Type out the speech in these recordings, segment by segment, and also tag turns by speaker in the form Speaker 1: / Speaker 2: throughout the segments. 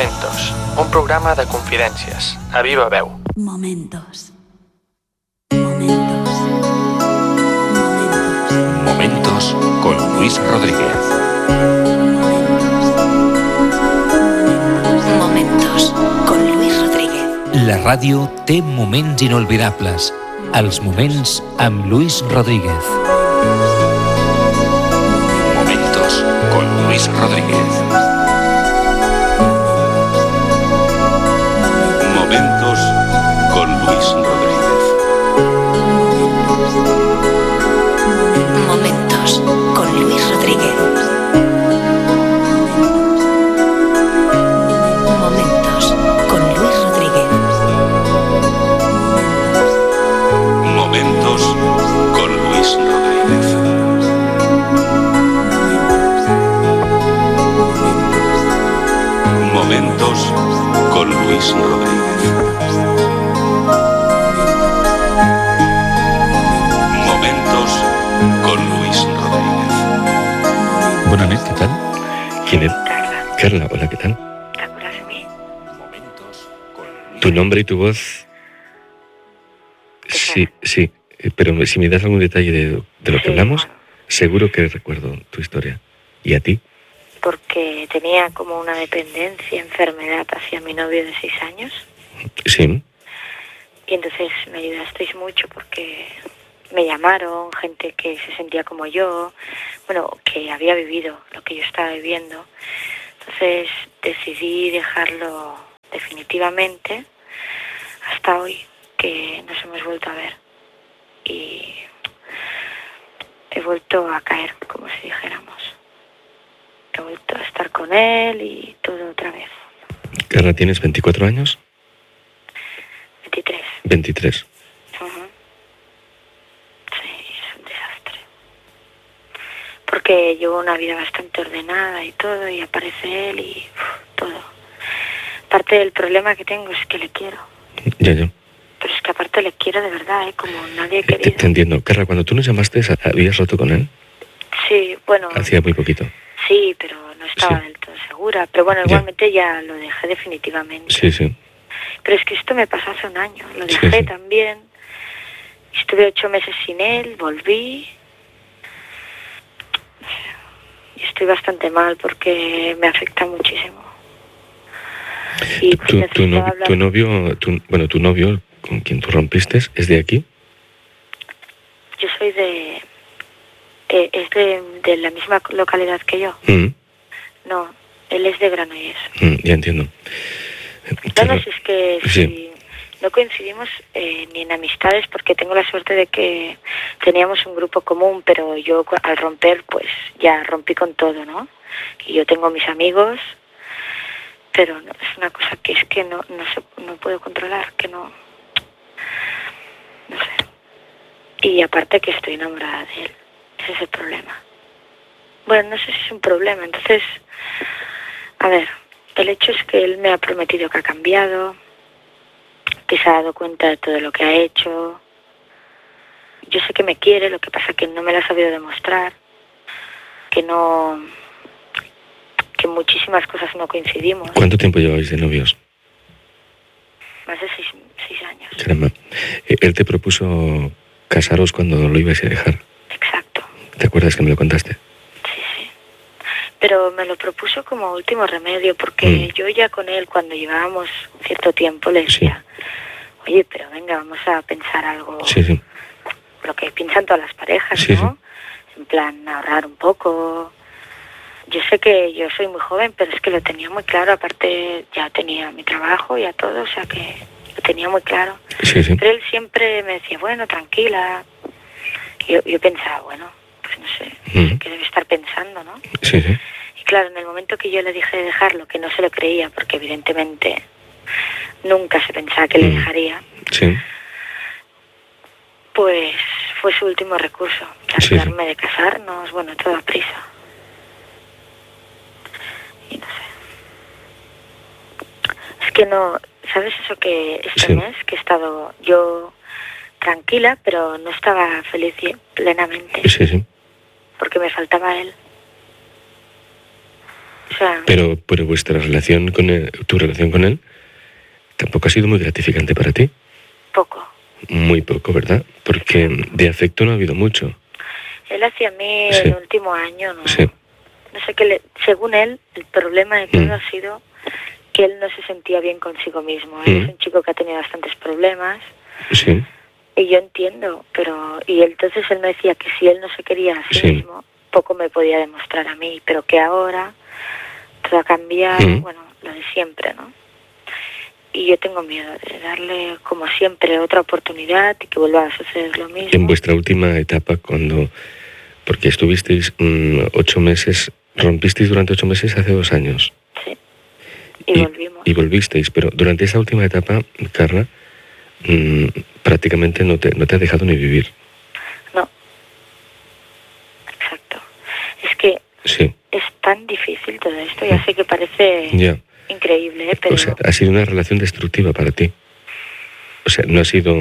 Speaker 1: Momentos, un programa de confidències, a viva veu.
Speaker 2: Momentos. Momentos. Momentos.
Speaker 3: Momentos con Luis Rodríguez.
Speaker 2: Momentos con Luis Rodríguez.
Speaker 3: La ràdio té moments inolvidables. Els moments amb Luis Rodríguez. Momentos con Luis Rodríguez.
Speaker 4: Momentos con Luis Rodríguez.
Speaker 2: Momentos con Luis Rodríguez. Momentos con Luis Rodríguez.
Speaker 4: Momentos con Luis Rodríguez. Momentos con Luis Rodríguez. Momentos con Luis Rodríguez.
Speaker 5: Bona nit, què tal? ¿Quién es?
Speaker 6: Carla,
Speaker 5: Carla, hola, ¿qué tal?
Speaker 6: ¿te acuerdas de mí?
Speaker 3: Momentos con Luis
Speaker 5: Tu nombre y tu voz... Sí, pero si me das algún detalle de lo que
Speaker 6: Sí,
Speaker 5: hablamos,
Speaker 6: bueno,
Speaker 5: seguro que recuerdo tu historia. ¿Y a ti?
Speaker 6: porque tenía como una dependencia, enfermedad hacia mi novio de 6 años.
Speaker 5: Sí.
Speaker 6: Y entonces me ayudasteis mucho porque me llamaron gente que se sentía como yo, bueno, que había vivido lo que yo estaba viviendo. Entonces decidí dejarlo definitivamente hasta hoy, que nos hemos vuelto a ver. Y he vuelto a caer, como si dijéramos. He vuelto a estar con él y todo otra vez.
Speaker 5: Carla, ¿tienes 24 años?
Speaker 6: 23.
Speaker 5: 23.
Speaker 6: Ujú. Sí, es un desastre. Porque llevo una vida bastante ordenada y todo, y aparece él y todo. Parte del problema que tengo es que le quiero.
Speaker 5: Ya.
Speaker 6: Pero es que aparte le quiero de verdad, como nadie he
Speaker 5: Te
Speaker 6: querido.
Speaker 5: entiendo. Carla, cuando tú nos llamaste, ¿habías roto con él?
Speaker 6: Sí, bueno,
Speaker 5: Hacía muy poquito.
Speaker 6: sí, pero no estaba
Speaker 5: Sí.
Speaker 6: del todo segura. Pero bueno,
Speaker 5: Ya.
Speaker 6: igualmente ya lo dejé definitivamente.
Speaker 5: Sí.
Speaker 6: Pero es que esto me pasó hace un año. Lo dejé
Speaker 5: Sí.
Speaker 6: también. Estuve 8 meses sin él, volví. Y estoy bastante mal porque me afecta muchísimo. Y
Speaker 5: Tu
Speaker 6: necesitaba hablar.
Speaker 5: tu novio con quien tú rompiste, ¿es de aquí?
Speaker 6: Yo soy es de la misma localidad que yo. No, él es de Granollers.
Speaker 5: Ya entiendo.
Speaker 6: No,
Speaker 5: Carla,
Speaker 6: si es que
Speaker 5: sí.
Speaker 6: si no coincidimos ni en amistades, porque tengo la suerte de que teníamos un grupo común, pero yo al romper pues ya rompí con todo, ¿no? Y yo tengo mis amigos, pero no, es una cosa que es que no puedo controlar, que no sé. Y aparte que estoy enamorada de él, ese es el problema. Bueno, no sé si es un problema, entonces, a ver, el hecho es que él me ha prometido que ha cambiado, que se ha dado cuenta de todo lo que ha hecho. Yo sé que me quiere, lo que pasa que no me lo ha sabido demostrar, que muchísimas cosas no coincidimos.
Speaker 5: ¿Cuánto tiempo llevabais de novios?
Speaker 6: Más de 6 años.
Speaker 5: Caramba. Él te propuso casaros cuando lo ibais a dejar.
Speaker 6: Exacto.
Speaker 5: ¿Te acuerdas que me lo contaste?
Speaker 6: Sí. Pero me lo propuso como último remedio, porque yo ya con él, cuando llevábamos cierto tiempo, le decía, oye, pero venga, vamos a pensar algo,
Speaker 5: Sí.
Speaker 6: lo que piensan todas las parejas,
Speaker 5: Sí,
Speaker 6: ¿no? En plan, ahorrar un poco. Yo sé que yo soy muy joven, pero es que lo tenía muy claro, aparte ya tenía mi trabajo, ya todo, o sea que lo tenía muy claro.
Speaker 5: Sí.
Speaker 6: Pero él siempre me decía, bueno, tranquila. Y yo pensaba, bueno, pues no sé qué debe estar pensando, ¿no?
Speaker 5: Sí.
Speaker 6: Y claro, en el momento que yo le dije de dejarlo, que no se lo creía, porque evidentemente nunca se pensaba que le dejaría,
Speaker 5: Sí.
Speaker 6: pues fue su último recurso, plantearme de casarnos, bueno, todo a prisa. Y no sé. Es que no, ¿sabes eso que este mes que he estado yo tranquila, pero no estaba feliz plenamente?
Speaker 5: Sí.
Speaker 6: Porque me faltaba él. O sea,
Speaker 5: Pero vuestra relación con él, tu relación con él, tampoco ha sido muy gratificante para ti.
Speaker 6: poco.
Speaker 5: Muy poco, ¿verdad? Porque de afecto no ha habido mucho.
Speaker 6: Él hacia mí
Speaker 5: Sí.
Speaker 6: el último año, ¿no?
Speaker 5: Sí.
Speaker 6: No sé qué según él, el problema de todo
Speaker 5: Mm.
Speaker 6: ha sido que él no se sentía bien consigo mismo. Él es un chico que ha tenido bastantes problemas.
Speaker 5: Sí.
Speaker 6: Y yo entiendo, pero... Y entonces él me decía que si él no se quería a sí
Speaker 5: Sí.
Speaker 6: mismo, poco me podía demostrar a mí, pero que ahora todo ha cambiado, bueno, lo de siempre, ¿no? Y yo tengo miedo de darle, como siempre, otra oportunidad y que vuelva a suceder lo mismo.
Speaker 5: En vuestra última etapa, porque estuvisteis 8 meses, rompisteis durante 8 meses hace 2 años.
Speaker 6: Sí. Y volvimos.
Speaker 5: Y volvisteis, pero durante esa última etapa, Carla, prácticamente no te ha dejado ni vivir.
Speaker 6: No. Exacto. Es que
Speaker 5: Sí.
Speaker 6: es tan difícil todo esto, ya sé que parece
Speaker 5: Ya.
Speaker 6: increíble, pero...
Speaker 5: O sea, ha sido una relación destructiva para ti. O sea, no ha sido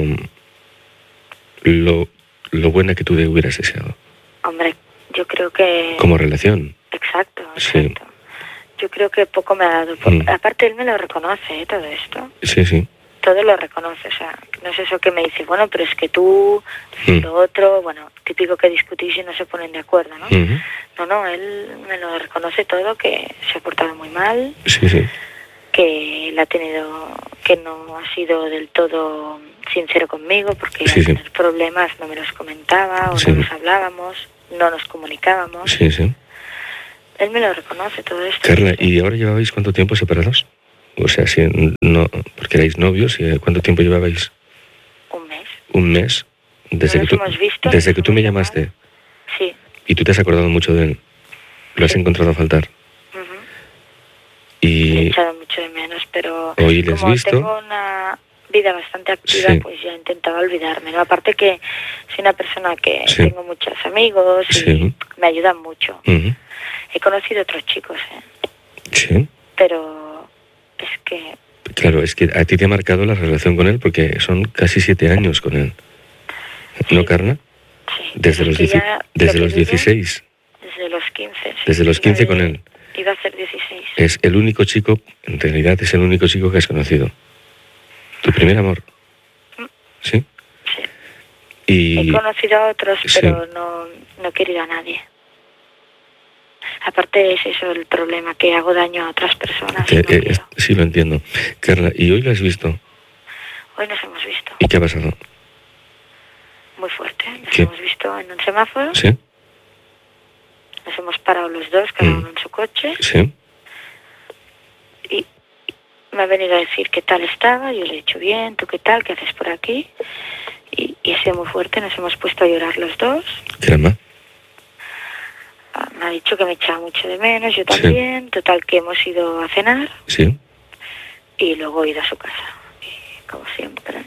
Speaker 5: lo buena que tú te hubieras deseado.
Speaker 6: Hombre, yo creo que...
Speaker 5: Como relación.
Speaker 6: Exacto,
Speaker 5: Sí.
Speaker 6: exacto. Yo creo que poco me ha dado. Aparte, él me lo reconoce, todo esto.
Speaker 5: Sí, sí.
Speaker 6: Todo lo reconoce, o sea, no es eso que me dice, bueno, pero es que tú, lo otro, bueno, típico que discutís y no se ponen de acuerdo, ¿no? No, él me lo reconoce todo, que se ha portado muy mal,
Speaker 5: Sí, sí.
Speaker 6: que él ha tenido, que no ha sido del todo sincero conmigo, porque
Speaker 5: Sí,
Speaker 6: al
Speaker 5: sí.
Speaker 6: tener problemas no me los comentaba, o
Speaker 5: Sí.
Speaker 6: no nos hablábamos, no nos comunicábamos.
Speaker 5: Sí, sí.
Speaker 6: Él me lo reconoce todo esto.
Speaker 5: Carla, ¿y ahora llevabais cuánto tiempo separados? O sea, si no, porque erais novios, ¿cuánto tiempo llevabais?
Speaker 6: Un mes.
Speaker 5: Un mes. Desde
Speaker 6: No
Speaker 5: que
Speaker 6: nos hemos visto,
Speaker 5: desde
Speaker 6: nos
Speaker 5: que tú me
Speaker 6: hemos
Speaker 5: llamaste.
Speaker 6: Sí.
Speaker 5: Y tú te has acordado mucho de él. Lo has encontrado a faltar.
Speaker 6: Ujú. Le he
Speaker 5: Y
Speaker 6: echado mucho de menos, pero
Speaker 5: hoy le has
Speaker 6: como
Speaker 5: visto.
Speaker 6: tengo una vida bastante activa,
Speaker 5: Sí.
Speaker 6: pues ya he intentado olvidarme, ¿no? Aparte que soy una persona que
Speaker 5: Sí.
Speaker 6: tengo muchos amigos y
Speaker 5: Sí.
Speaker 6: me ayudan mucho.
Speaker 5: Ujú.
Speaker 6: He conocido otros chicos,
Speaker 5: Sí.
Speaker 6: pero es que
Speaker 5: Claro, es que a ti te ha marcado la relación con él porque son casi 7 años con él. ¿No,
Speaker 6: Sí.
Speaker 5: Carla?
Speaker 6: sí.
Speaker 5: Desde
Speaker 6: es
Speaker 5: los,
Speaker 6: que
Speaker 5: 10
Speaker 6: ya
Speaker 5: desde
Speaker 6: lo
Speaker 5: los
Speaker 6: que vivo,
Speaker 5: 16.
Speaker 6: Desde los 15. sí.
Speaker 5: Desde los 15 con él.
Speaker 6: Iba a ser 16.
Speaker 5: Es el único chico, en realidad es el único chico que has conocido. Tu primer amor. ¿Sí?
Speaker 6: Sí.
Speaker 5: Y
Speaker 6: He conocido a otros,
Speaker 5: Sí.
Speaker 6: pero no he querido a nadie. Aparte es eso el problema, que hago daño a otras personas. y no quiero.
Speaker 5: sí, lo entiendo. Carla, ¿y hoy lo has visto?
Speaker 6: Hoy nos hemos visto
Speaker 5: ¿Y qué ha pasado?
Speaker 6: muy fuerte. Nos
Speaker 5: ¿Qué?
Speaker 6: hemos visto en un semáforo,
Speaker 5: ¿Sí?
Speaker 6: nos hemos parado los dos, cada uno en su coche,
Speaker 5: ¿Sí?
Speaker 6: y me ha venido a decir qué tal estaba. Yo le he dicho bien, ¿tú qué tal? ¿Qué haces por aquí? Y ha sido muy fuerte, nos hemos puesto a llorar los dos.
Speaker 5: Caramba.
Speaker 6: Me ha dicho que me echaba mucho de menos, yo también. Total, que hemos ido a cenar
Speaker 5: ¿Sí?
Speaker 6: y luego he ido a su casa. Y como siempre.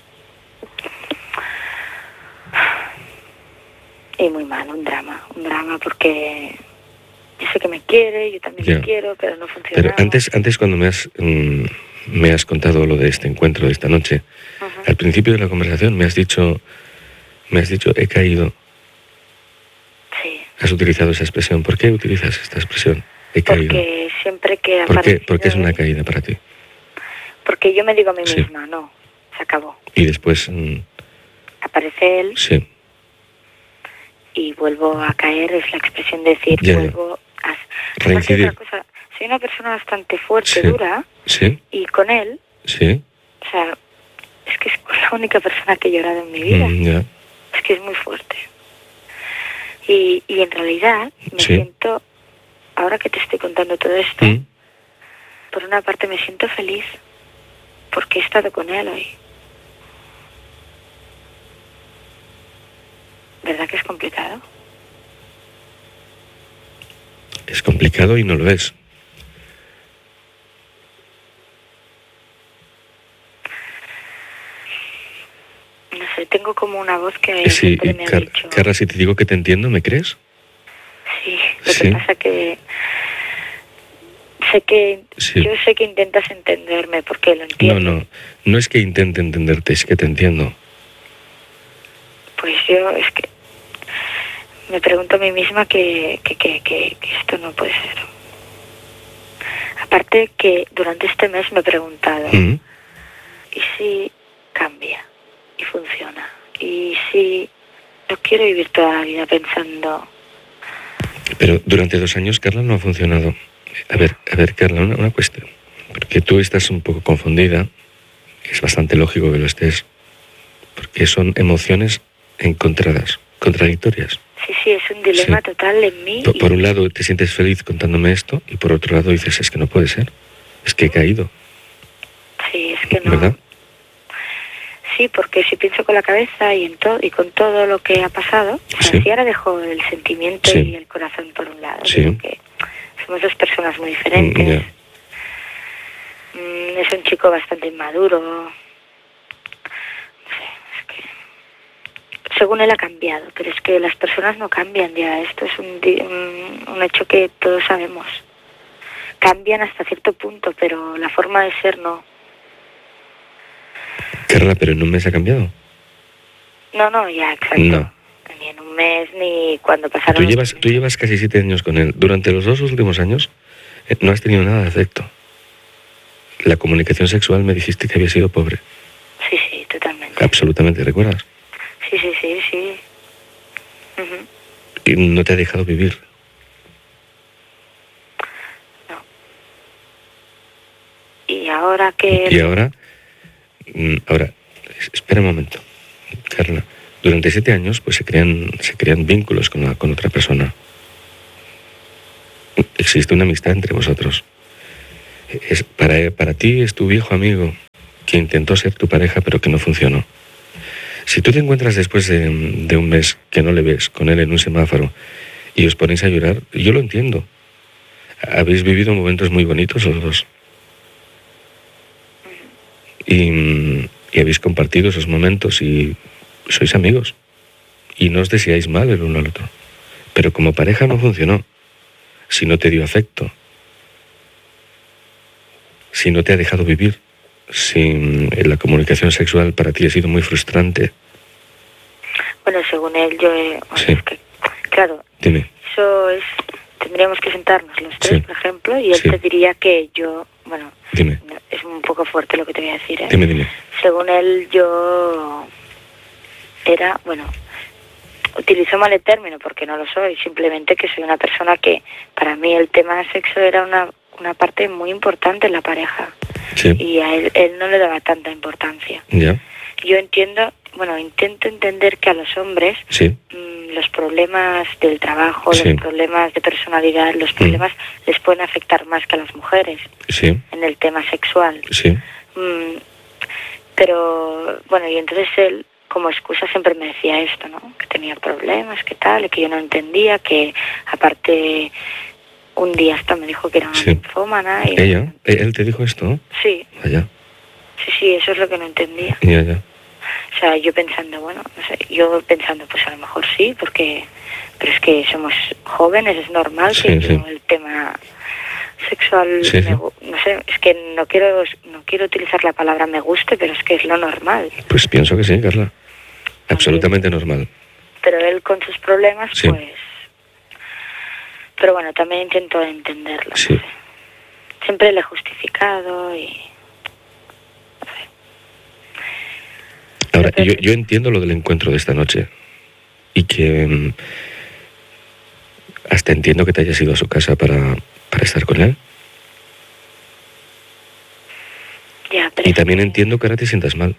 Speaker 6: Y muy mal, un drama porque yo sé que me quiere, yo también
Speaker 5: Ya.
Speaker 6: le quiero, pero no funciona.
Speaker 5: Pero antes cuando me has contado lo de este encuentro de esta noche, al principio de la conversación me has dicho, he caído.
Speaker 6: Sí,
Speaker 5: Has utilizado esa expresión. ¿Por qué utilizas esta expresión? He caído.
Speaker 6: porque siempre que
Speaker 5: ¿Por qué?
Speaker 6: aparece...
Speaker 5: ¿Por qué es una caída para ti?
Speaker 6: Porque yo me digo a mí
Speaker 5: Sí.
Speaker 6: misma, no, se acabó.
Speaker 5: Y después,
Speaker 6: Aparece él
Speaker 5: sí,
Speaker 6: y vuelvo a caer, es la expresión de decir,
Speaker 5: Ya, ya.
Speaker 6: vuelvo a... Aparte,
Speaker 5: reincidir.
Speaker 6: otra cosa, soy una persona bastante fuerte,
Speaker 5: Sí.
Speaker 6: dura,
Speaker 5: Sí,
Speaker 6: y con él,
Speaker 5: sí,
Speaker 6: o sea, es que es la única persona que he llorado en mi vida.
Speaker 5: ya,
Speaker 6: Es que es muy fuerte. Y en realidad me
Speaker 5: Sí.
Speaker 6: siento, ahora que te estoy contando todo esto, por una parte me siento feliz porque he estado con él hoy. ¿Verdad que es complicado?
Speaker 5: es complicado y no lo es.
Speaker 6: No sé, tengo como una voz que
Speaker 5: Sí,
Speaker 6: siempre me ha dicho...
Speaker 5: Carla, si te digo que te entiendo, ¿me crees?
Speaker 6: Sí, lo
Speaker 5: Sí.
Speaker 6: que pasa que... Sé que...
Speaker 5: Sí.
Speaker 6: Yo sé que intentas entenderme porque lo entiendo.
Speaker 5: No es que intente entenderte, es que te entiendo.
Speaker 6: Pues yo es que me pregunto a mí misma que esto no puede ser. Aparte que durante este mes me he preguntado,
Speaker 5: Mm.
Speaker 6: ¿y si cambia y funciona? ¿Y si no quiero vivir toda la vida pensando?
Speaker 5: Pero durante 2 años, Carla, no ha funcionado. A ver, Carla, una cuestión. Porque tú estás un poco confundida. Es bastante lógico que lo estés. Porque son emociones encontradas, contradictorias.
Speaker 6: Sí, es un dilema
Speaker 5: Sí.
Speaker 6: total en mí.
Speaker 5: Por un lado te sientes feliz contándome esto y por otro lado dices, es que no puede ser. Es que he caído,
Speaker 6: Sí, es que no.
Speaker 5: ¿verdad?
Speaker 6: Sí, porque si pienso con la cabeza y con todo lo que ha pasado, o sea,
Speaker 5: Sí.
Speaker 6: si ahora dejo el sentimiento
Speaker 5: Sí.
Speaker 6: y el corazón por un lado,
Speaker 5: Sí.
Speaker 6: digo que somos dos personas muy diferentes.
Speaker 5: Ya.
Speaker 6: Es un chico bastante inmaduro. No sé, es que según él ha cambiado, pero es que las personas no cambian ya. Esto es un hecho que todos sabemos. Cambian hasta cierto punto, pero la forma de ser no.
Speaker 5: Carla, pero en un mes ha cambiado.
Speaker 6: No, ya, exacto.
Speaker 5: No.
Speaker 6: Ni en un mes, ni cuando pasaron...
Speaker 5: Tú llevas casi 7 años con él. Durante los 2 últimos años no has tenido nada de afecto. La comunicación sexual me dijiste que había sido pobre.
Speaker 6: Sí, totalmente.
Speaker 5: Absolutamente, ¿recuerdas?
Speaker 6: Sí. Ujú.
Speaker 5: Y no te ha dejado vivir.
Speaker 6: No. Y ahora que...
Speaker 5: Y ahora, espera un momento, Carla. Durante 7 años, pues se crean vínculos con otra persona. Existe una amistad entre vosotros. Para ti es tu viejo amigo que intentó ser tu pareja, pero que no funcionó. Si tú te encuentras después de un mes que no le ves con él en un semáforo y os ponéis a llorar, yo lo entiendo. Habéis vivido momentos muy bonitos los dos. Y habéis compartido esos momentos y sois amigos. Y no os deseáis mal el uno al otro. Pero como pareja no funcionó. Si no te dio afecto. Si no te ha dejado vivir. Si la comunicación sexual para ti ha sido muy frustrante.
Speaker 6: Bueno, según él,
Speaker 5: Sí.
Speaker 6: es que, claro,
Speaker 5: Dime.
Speaker 6: eso es... Tendríamos que sentarnos los tres,
Speaker 5: Sí.
Speaker 6: por ejemplo, y él
Speaker 5: Sí.
Speaker 6: te diría que yo... Bueno,
Speaker 5: Dime.
Speaker 6: no, es un poco fuerte lo que te voy a decir, ¿eh?
Speaker 5: Dime.
Speaker 6: Según él, yo era, bueno, utilizo mal el término porque no lo soy, simplemente que soy una persona que para mí el tema de sexo era una parte muy importante en la pareja
Speaker 5: Sí.
Speaker 6: y a él no le daba tanta importancia.
Speaker 5: Ya.
Speaker 6: Yo entiendo, bueno, intento entender que a los hombres
Speaker 5: Sí.
Speaker 6: los problemas del trabajo,
Speaker 5: Sí.
Speaker 6: los problemas de personalidad, los problemas les pueden afectar más que a las mujeres
Speaker 5: Sí.
Speaker 6: en el tema sexual.
Speaker 5: Sí.
Speaker 6: Pero, bueno, y entonces él, como excusa, siempre me decía esto, ¿no? Que tenía problemas, que tal, y que yo no entendía, que aparte un día hasta me dijo que era una
Speaker 5: Sí.
Speaker 6: linfómana. Y,
Speaker 5: ¿Él te dijo esto?
Speaker 6: Sí,
Speaker 5: Vaya.
Speaker 6: sí, eso es lo que no entendía.
Speaker 5: Ya.
Speaker 6: O sea, yo pensando, bueno, no sé, pues a lo mejor sí, pero es que somos jóvenes, es normal
Speaker 5: Sí,
Speaker 6: que
Speaker 5: sí.
Speaker 6: yo el tema sexual,
Speaker 5: Sí, sí.
Speaker 6: no sé, es que no quiero utilizar la palabra me guste, pero es que es lo normal.
Speaker 5: Pues pienso que sí, Carla. Absolutamente normal.
Speaker 6: Pero él con sus problemas,
Speaker 5: Sí.
Speaker 6: pues... Pero bueno, también intento entenderlo.
Speaker 5: Sí.
Speaker 6: No sé. Siempre le he justificado y...
Speaker 5: Ahora, yo entiendo lo del encuentro de esta noche. Y que hasta entiendo que te hayas ido a su casa para estar con él.
Speaker 6: Ya, pero
Speaker 5: Y
Speaker 6: es
Speaker 5: también
Speaker 6: que-
Speaker 5: entiendo que ahora te sientas mal.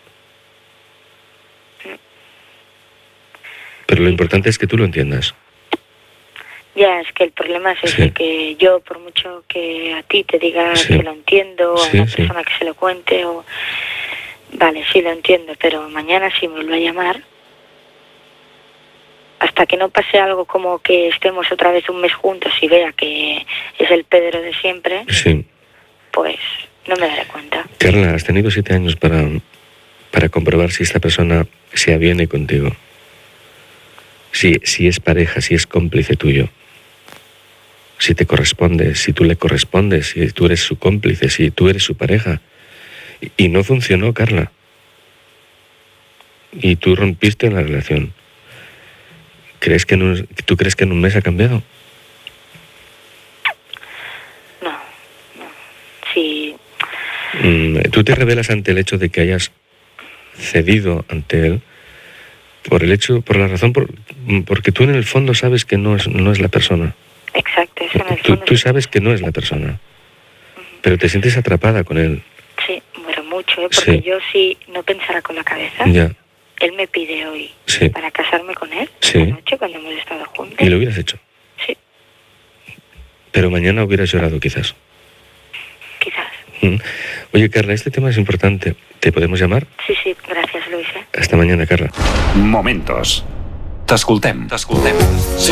Speaker 5: Pero lo importante es que tú lo entiendas.
Speaker 6: Ya, es que el problema es ese,
Speaker 5: Sí.
Speaker 6: que yo, por mucho que a ti te diga
Speaker 5: Sí.
Speaker 6: que lo entiendo, o
Speaker 5: Sí,
Speaker 6: a una
Speaker 5: sí.
Speaker 6: persona que se lo cuente, o... Vale, sí lo entiendo, pero mañana sí me vuelve a llamar. Hasta que no pase algo como que estemos otra vez un mes juntos y vea que es el Pedro de siempre,
Speaker 5: Sí.
Speaker 6: pues no me daré cuenta.
Speaker 5: Carla, has tenido 7 años para comprobar si esta persona se aviene contigo. Si es pareja, si es cómplice tuyo. Si te corresponde, si tú le correspondes, si tú eres su cómplice, si tú eres su pareja. Y no funcionó, Carla. Y tú rompiste la relación. ¿Tú crees que en un mes ha cambiado?
Speaker 6: No, si...
Speaker 5: Tú te rebelas ante el hecho de que hayas cedido ante él por la razón porque tú en el fondo sabes que no es la persona.
Speaker 6: Exacto, eso en el fondo...
Speaker 5: Tú sabes que no es la persona, pero te sientes atrapada con él.
Speaker 6: Sí, bueno, mucho, porque yo si no pensara con la cabeza,
Speaker 5: Ya.
Speaker 6: él me pide hoy para casarme con él,
Speaker 5: Sí.
Speaker 6: la noche cuando hemos estado juntos.
Speaker 5: Y lo hubieras hecho.
Speaker 6: Sí,
Speaker 5: Pero mañana hubieras llorado quizás.
Speaker 6: quizás.
Speaker 5: Oye, Carla, este tema es importante. ¿Te podemos llamar?
Speaker 6: Sí, gracias, Luis.
Speaker 5: Hasta mañana, Carla.
Speaker 7: Momentos. T'escoltem.
Speaker 4: Sí.